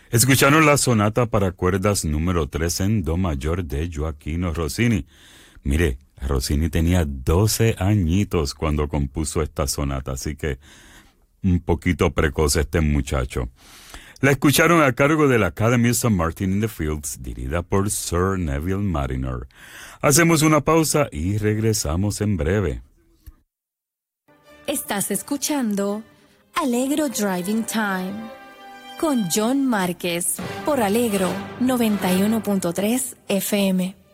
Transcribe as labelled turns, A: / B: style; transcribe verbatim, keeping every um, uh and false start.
A: Escucharon la sonata para cuerdas número tres en do mayor de Gioachino Rossini. Mire, Rossini tenía doce añitos cuando compuso esta sonata, así que un poquito precoz este muchacho. La escucharon a cargo de la Academy of Saint Martin in the Fields, dirigida por Sir Neville Marriner. Hacemos una pausa y regresamos en breve.
B: Estás escuchando Allegro Driving Time con John Márquez por Allegro noventa y uno punto tres F M.